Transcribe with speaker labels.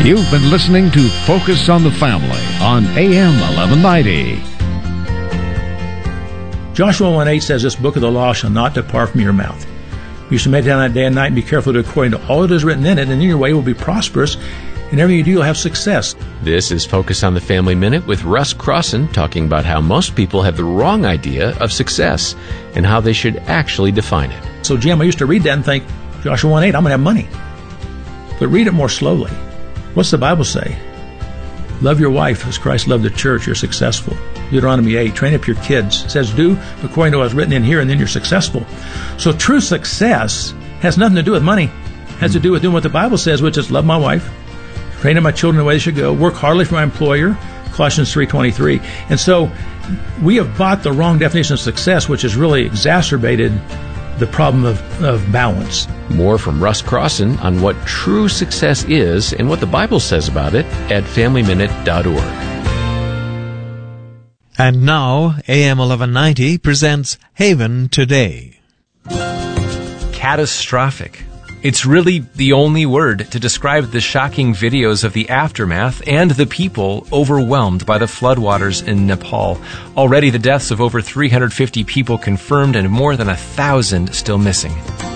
Speaker 1: You've been listening to Focus on the Family on AM 1190.
Speaker 2: Joshua 1:8 says, "This book of the law shall not depart from your mouth. You shall meditate on it day and night, and be careful to do according to all that is written in it, and then your way will be prosperous, and everything you do, you'll have success."
Speaker 3: This is Focus on the Family Minute with Russ Crossan, talking about how most people have the wrong idea of success and how they should actually define it.
Speaker 2: So, Jim, I used to read that and think, Joshua 1:8, I'm going to have money. But read it more slowly. What's the Bible say? Love your wife as Christ loved the church, you're successful. Deuteronomy 8, train up your kids. It says, do according to what's written in here, and then you're successful. So true success has nothing to do with money. It has to do with doing what the Bible says, which is love my wife, train up my children the way they should go, work hardly for my employer, Colossians 3:23. And so we have bought the wrong definition of success, which has really exacerbated the problem of balance.
Speaker 3: More from Russ Crossan on what true success is and what the Bible says about it at FamilyMinute.org.
Speaker 4: And now, AM 1190 presents Haven Today.
Speaker 5: Catastrophic. It's really the only word to describe the shocking videos of the aftermath and the people overwhelmed by the floodwaters in Nepal. Already the deaths of over 350 people confirmed and more than 1,000 still missing.